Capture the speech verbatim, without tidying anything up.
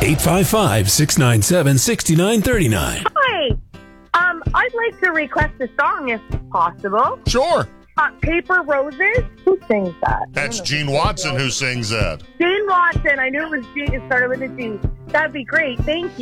eight five five, six nine seven, six nine three nine. Hi. Um, I'd like to request a song if possible. Sure. Uh, Paper Roses. Who sings that? That's Gene Watson who sings that. Gene Watson. I knew it was G. It started with a G. That'd be great. Thank you.